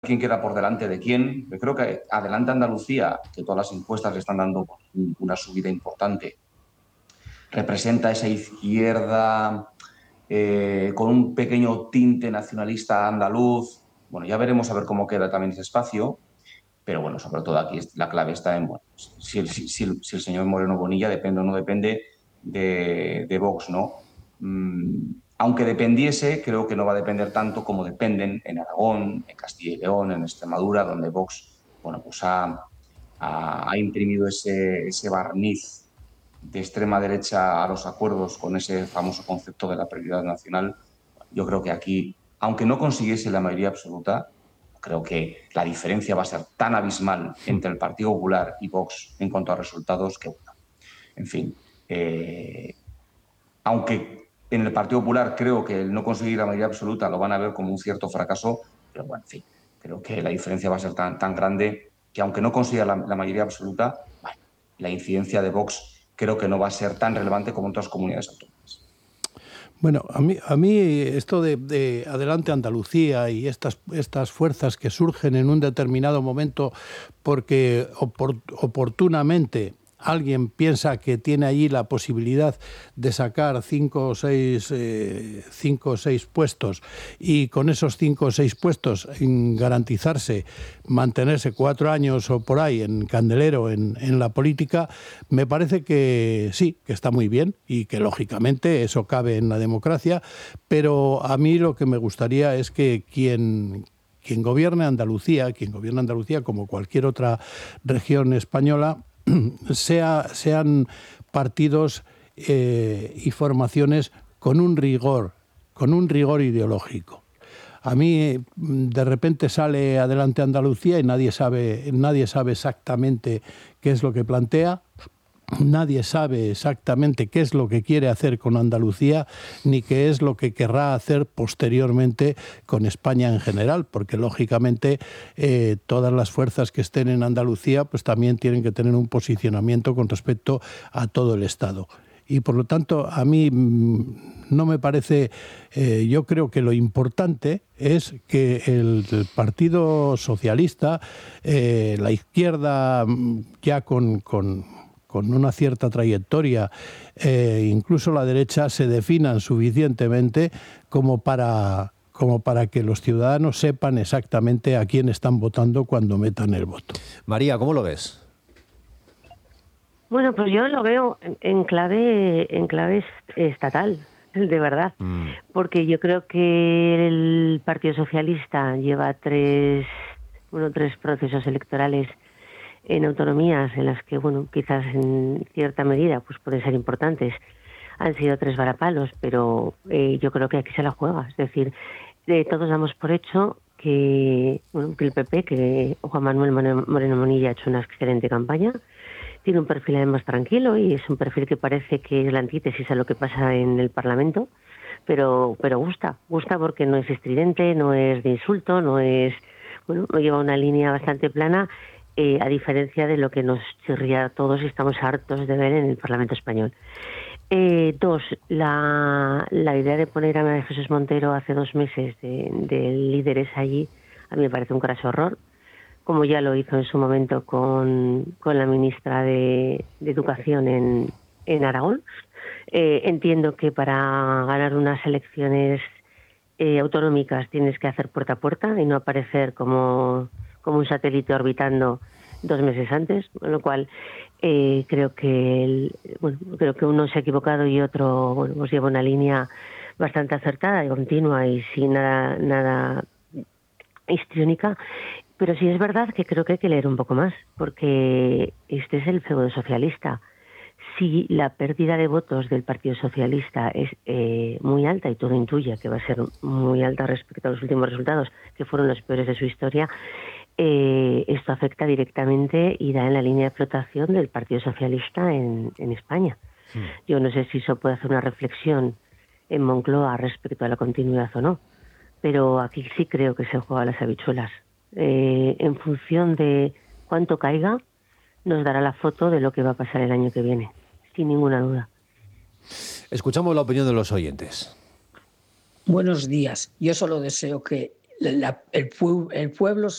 quién queda por delante de quién. Yo creo que adelante Andalucía, que todas las encuestas le están dando una subida importante, representa esa izquierda con un pequeño tinte nacionalista andaluz. Bueno, ya veremos a ver cómo queda también ese espacio, pero bueno, sobre todo aquí la clave está en bueno, si el señor Moreno Bonilla depende o no depende de Vox, ¿no? Aunque dependiese, creo que no va a depender tanto como dependen en Aragón, en Castilla y León, en Extremadura, donde Vox, bueno, pues ha imprimido ese barniz de extrema derecha a los acuerdos con ese famoso concepto de la prioridad nacional. Yo creo que aquí, aunque no consiguiese la mayoría absoluta, creo que la diferencia va a ser tan abismal entre el Partido Popular y Vox en cuanto a resultados que, bueno, en fin, aunque en el Partido Popular creo que el no conseguir la mayoría absoluta lo van a ver como un cierto fracaso, pero bueno, en fin, creo que la diferencia va a ser tan grande que aunque no consiga la mayoría absoluta, bueno, la incidencia de Vox creo que no va a ser tan relevante como en otras comunidades autónomas. Bueno, a mí esto de Adelante Andalucía y estas fuerzas que surgen en un determinado momento porque oportunamente alguien piensa que tiene allí la posibilidad de sacar cinco o seis puestos y con esos 5 o 6 puestos garantizarse mantenerse 4 años o por ahí en candelero en la política, me parece que sí, que está muy bien y que lógicamente eso cabe en la democracia, pero a mí lo que me gustaría es que quien gobierne Andalucía, como cualquier otra región española, sean partidos y formaciones con un rigor ideológico. A mí de repente sale Adelante Andalucía y nadie sabe exactamente qué es lo que plantea. Nadie sabe exactamente qué es lo que quiere hacer con Andalucía ni qué es lo que querrá hacer posteriormente con España en general, porque lógicamente todas las fuerzas que estén en Andalucía pues también tienen que tener un posicionamiento con respecto a todo el Estado. Y por lo tanto a mí no me parece, yo creo que lo importante es que el Partido Socialista, la izquierda ya con una cierta trayectoria, incluso la derecha, se definan suficientemente como para que los ciudadanos sepan exactamente a quién están votando cuando metan el voto. María, ¿cómo lo ves? Bueno, pues yo lo veo en clave estatal, de verdad, porque yo creo que el Partido Socialista lleva tres procesos electorales en autonomías en las que, bueno, quizás en cierta medida pues pueden ser importantes. Han sido 3 varapalos, pero yo creo que aquí se la juega. Es decir, todos damos por hecho que el PP, que Juan Manuel Moreno Bonilla ha hecho una excelente campaña, tiene un perfil además tranquilo y es un perfil que parece que es la antítesis a lo que pasa en el Parlamento, pero gusta porque no es estridente, no es de insulto, no lleva una línea bastante plana, a diferencia de lo que nos chirría a todos y estamos hartos de ver en el Parlamento español. 2, la idea de poner a María Jesús Montero hace 2 meses de líderes allí, a mí me parece un craso horror, como ya lo hizo en su momento con la ministra de Educación en Aragón. Entiendo que para ganar unas elecciones autonómicas tienes que hacer puerta a puerta y no aparecer como un satélite orbitando 2 meses antes, con lo cual creo que uno se ha equivocado y otro pues lleva una línea bastante acertada y continua y sin nada histriónica. Pero sí es verdad que creo que hay que leer un poco más, porque este es el feudo socialista. Si la pérdida de votos del Partido Socialista es muy alta, y todo intuye que va a ser muy alta respecto a los últimos resultados, que fueron los peores de su historia, esto afecta directamente y da en la línea de flotación del Partido Socialista en España. Yo no sé si eso puede hacer una reflexión en Moncloa respecto a la continuidad o no, pero aquí sí creo que se juega a las habichuelas. En función de cuánto caiga, nos dará la foto de lo que va a pasar el año que viene, sin ninguna duda. Escuchamos la opinión de los oyentes. Buenos días. Yo solo deseo que el pueblo